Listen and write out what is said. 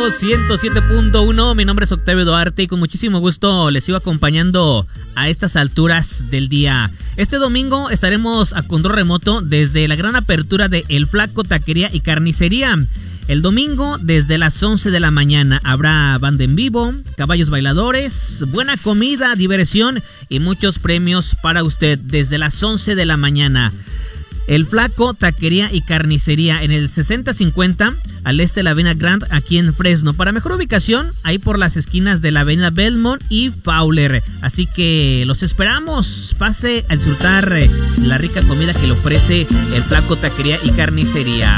Radio 107.1. Mi nombre es Octavio Duarte y con muchísimo gusto les sigo acompañando a estas alturas del día. Este domingo estaremos a control remoto desde la gran apertura de El Flaco Taquería y Carnicería. El domingo desde las 11 de la mañana habrá banda en vivo, caballos bailadores, buena comida, diversión y muchos premios para usted desde las 11 de la mañana. El Flaco Taquería y Carnicería en el 6050 al este de la Avenida Grand aquí en Fresno. Para mejor ubicación, ahí por las esquinas de la Avenida Belmont y Fowler. Así que los esperamos. Pase a disfrutar la rica comida que le ofrece el Flaco Taquería y Carnicería.